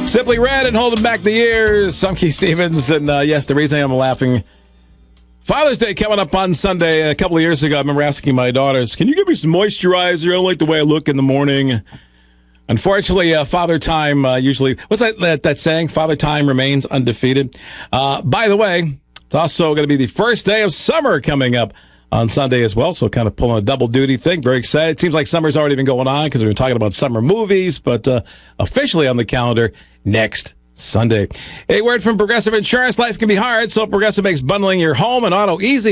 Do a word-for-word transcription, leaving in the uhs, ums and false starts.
Simply Red and Holding Back the Years. I'm Keith Stevens, and uh, yes, the reason I'm laughing, Father's Day coming up on Sunday. A couple of years ago, I remember asking my daughters, can you give me some moisturizer? I don't like the way I look in the morning. Unfortunately, uh, Father Time uh, usually, what's that, that that saying? Father Time remains undefeated. Uh, by the way, it's also going to be the first day of summer coming up on Sunday as well, so kind of pulling a double duty thing. Very excited. It seems like summer's already been going on because we've been talking about summer movies, but uh, officially on the calendar next Sunday. A word from Progressive Insurance. Life can be hard, so Progressive makes bundling your home and auto easy.